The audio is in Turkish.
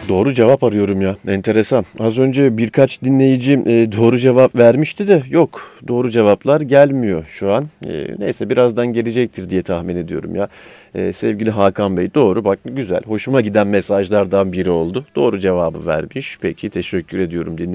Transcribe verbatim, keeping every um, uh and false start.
Doğru cevap arıyorum ya. Enteresan. Az önce birkaç dinleyici e, doğru cevap vermişti de yok. Doğru cevaplar gelmiyor şu an. E, neyse birazdan gelecektir diye tahmin ediyorum ya. E, sevgili Hakan Bey doğru bak güzel. Hoşuma giden mesajlardan biri oldu. Doğru cevabı vermiş. Peki teşekkür ediyorum dinlediğiniz